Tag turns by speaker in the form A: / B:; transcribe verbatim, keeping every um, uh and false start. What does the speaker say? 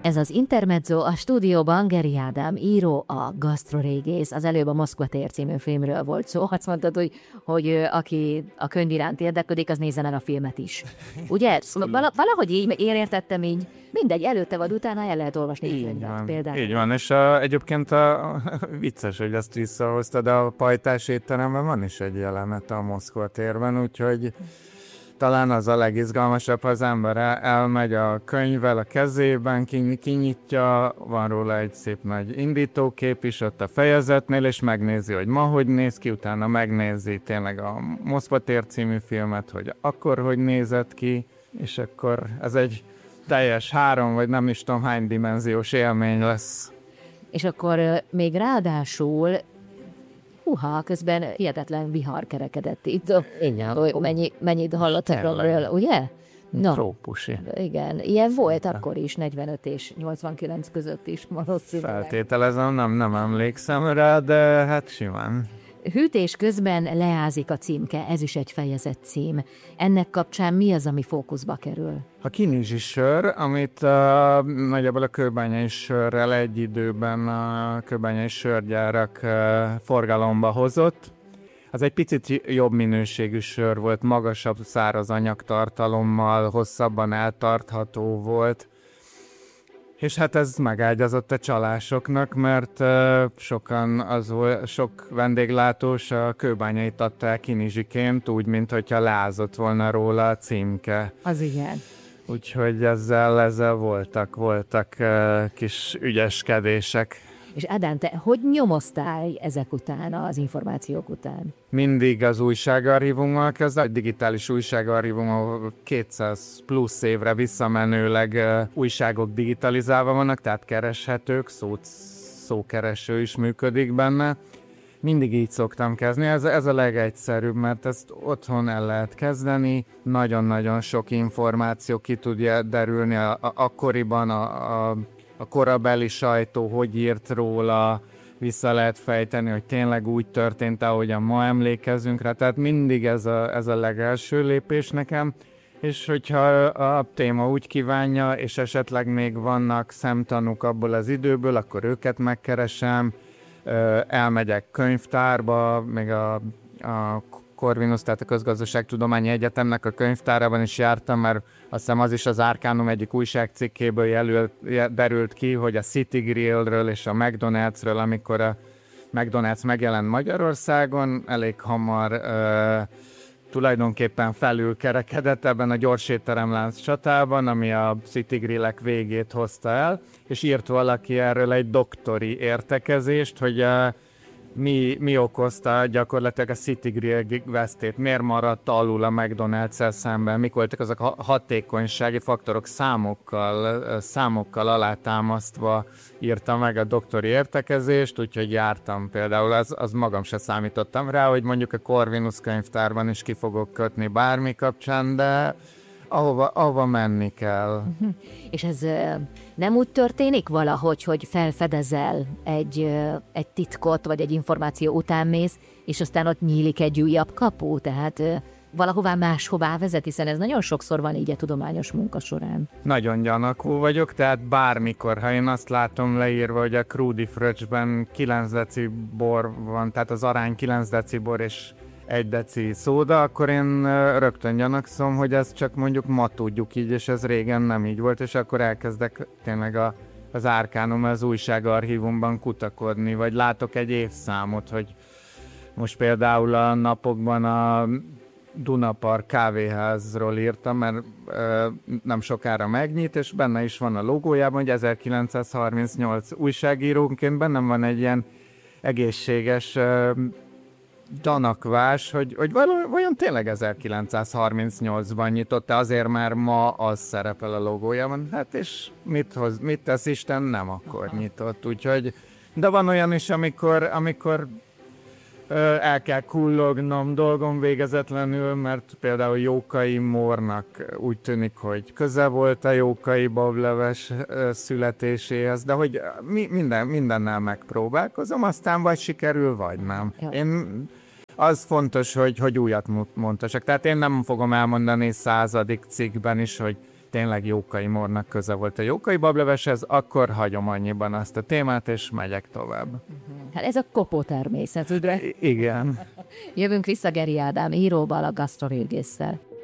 A: Ez az Intermezzo, a stúdióban Geri Ádám író, a gasztrorégész. Az előbb a Moszkva tér című filmről volt szó. Azt mondtad, hogy, hogy aki a könyv iránt érdeklődik, az nézzen el a filmet is. Ugye? Val- valahogy így, én értettem így, mindegy, előtte vagy utána el lehet olvasni így könyvet például.
B: Így van, és a, egyébként a, a, vicces, hogy ezt visszahoztad, de a Pajtás étteremben van is egy jelenet a Moszkva térben, úgyhogy talán az a legizgalmasabb, ha az ember el, elmegy a könyvvel a kezében, kinyitja, van róla egy szép nagy indítókép is ott a fejezetnél, és megnézi, hogy ma hogy néz ki, utána megnézi tényleg a Moszkva tér című filmet, hogy akkor hogy nézett ki, és akkor ez egy teljes három, vagy nem is tudom hány dimenziós élmény lesz.
A: És akkor még ráadásul Húha, közben hihetetlen vihar kerekedett itt. Igen. Mennyi, mennyit hallottak róla, ugye?
B: No. Trópusi.
A: Igen, ilyen volt akkor is, negyvenöt és nyolcvankilenc között is valószínűleg.
B: Feltételezem, nem, nem emlékszem rá, de hát simán.
A: Hűtés közben leázik a címke, ez is egy fejezett cím. Ennek kapcsán mi az, ami fókuszba kerül?
B: A kinizsi sör, amit uh, nagyjából a kőbányai sörrel egy időben a kőbányai sörgyárak uh, forgalomba hozott. Az egy picit jobb minőségű sör volt, magasabb száraz anyagtartalommal, hosszabban eltartható volt. És hát ez megágyazott a csalásoknak, mert uh, sokan az volt, sok vendéglátós a kőbányait adta el kinizsiként, úgy, mint hogyha leázott volna róla a címke.
A: Az igen.
B: Úgyhogy ezzel, ezzel voltak, voltak uh, kis ügyeskedések.
A: És Ádám, te hogy nyomoztál ezek után, az információk után?
B: Mindig az újságarchívummal kezdve, a digitális újságarchívum, ahol kétszáz plusz évre visszamenőleg uh, újságok digitalizálva vannak, tehát kereshetők, szó, szókereső is működik benne. Mindig így szoktam kezdeni, ez, ez a legegyszerűbb, mert ezt otthon el lehet kezdeni, nagyon-nagyon sok információ ki tudja derülni, a, a, akkoriban a, a A korabeli sajtó hogy írt róla, vissza lehet fejteni, hogy tényleg úgy történt, ahogyan ma emlékezünk rá. Tehát mindig ez a, ez a legelső lépés nekem. És hogyha a téma úgy kívánja, és esetleg még vannak szemtanúk abból az időből, akkor őket megkeresem, elmegyek könyvtárba, még a, a Corvinus, tehát a Közgazdaságtudományi Egyetemnek a könyvtárában is jártam, mert azt hiszem az is az Arcanum egyik újságcikkéből jelölt, derült ki, hogy a City Grillről és a McDonald'sről, amikor a McDonald's megjelent Magyarországon, elég hamar uh, tulajdonképpen felülkerekedett ebben a gyorsétteremlánc csatában, ami a City Grillek végét hozta el, és írt valaki erről egy doktori értekezést, hogy uh, Mi, mi okozta gyakorlatilag a City Grill vesztét, miért maradt alul a McDonald's-el szemben, mik voltak azok a hatékonysági faktorok számokkal, számokkal alátámasztva írta meg a doktori értekezést, úgyhogy jártam például, az, az magam se számítottam rá, hogy mondjuk a Corvinus könyvtárban is ki fogok kötni bármi kapcsán, de ahova, ahova menni kell.
A: Uh-huh. És ez uh, nem úgy történik valahogy, hogy felfedezel egy, uh, egy titkot, vagy egy információ után mész, és aztán ott nyílik egy újabb kapu, tehát uh, valahová máshová vezet, hiszen ez nagyon sokszor van így a tudományos munka során.
B: Nagyon gyanakú vagyok, tehát bármikor, ha én azt látom leírva, hogy a Krúdi fröccsben kilenc deci bor van, tehát az arány kilenc deci bor és egy deci szóda, akkor én rögtön gyanakszom, hogy ezt csak mondjuk ma tudjuk így, és ez régen nem így volt, és akkor elkezdek tényleg a, az Arcanum, az újságarchívumban kutakodni, vagy látok egy évszámot, hogy most például a napokban a Dunapark kávéházról írtam, mert ö, nem sokára megnyit, és benne is van a logójában, hogy ezerkilencszázharmincnyolc újságírónként bennem van egy ilyen egészséges ö, gyanakvás, hogy, hogy vajon tényleg ezerkilencszázharmincnyolcban nyitott-e, azért már ma az szerepel a logójában. Hát és mit, hoz, mit tesz Isten, nem akkor nyitott. Úgyhogy, de van olyan is, amikor, amikor ö, el kell kullognom dolgom végezetlenül, mert például Jókai Mórnak úgy tűnik, hogy köze volt a Jókai bableves ö, születéséhez, de hogy mi, minden, mindennel megpróbálkozom, aztán vagy sikerül, vagy nem. Ja. Én az fontos, hogy, hogy újat mondtassak. Tehát én nem fogom elmondani századik cikkben is, hogy tényleg Jókai Mórnak köze volt a Jókai bableveshez, akkor hagyom annyiban azt a témát, és megyek tovább.
A: Hát ez a kopó természetűre.
B: I- igen.
A: Jövünk vissza Geri Ádám íróval, a gasztrorégésszel.